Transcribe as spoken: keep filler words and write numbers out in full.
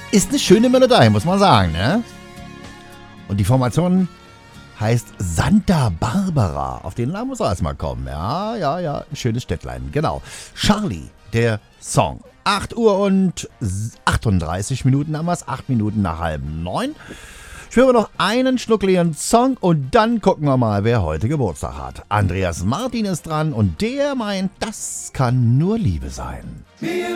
Ist eine schöne Melodie, muss man sagen, ne? Und die Formation heißt Santa Barbara. Auf den Namen muss er erstmal kommen. Ja, ja, ja, ein schönes Städtlein. Genau. Charlie, der Song. acht Uhr und achtunddreißig Minuten haben wir es. acht Minuten nach halb neun. Ich höre noch einen Schluck leeren Song und dann gucken wir mal, wer heute Geburtstag hat. Andreas Martin ist dran und der meint, das kann nur Liebe sein.